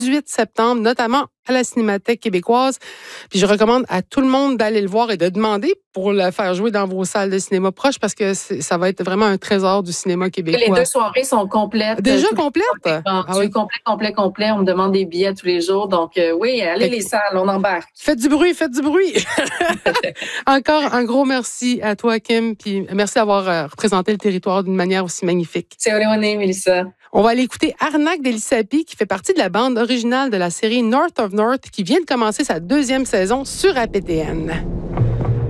18 septembre, notamment à la Cinémathèque québécoise. Puis je recommande à tout le monde d'aller le voir et de demander pour le faire jouer dans vos salles de cinéma proches parce que ça va être vraiment un trésor du cinéma québécois. Les 2 soirées sont complètes. Déjà complètes? Ah oui. Complet. On me demande des billets tous les jours. Donc oui, allez les salles, on embarque. Faites du bruit. Encore un gros merci à toi, Kim. Puis merci d'avoir représenté le territoire d'une manière aussi magnifique. C'est Oléoné, Mélissa. On va aller écouter Arnak d'Elissapi, qui fait partie de la bande originale de la série North of North, qui vient de commencer sa 2e saison sur APTN.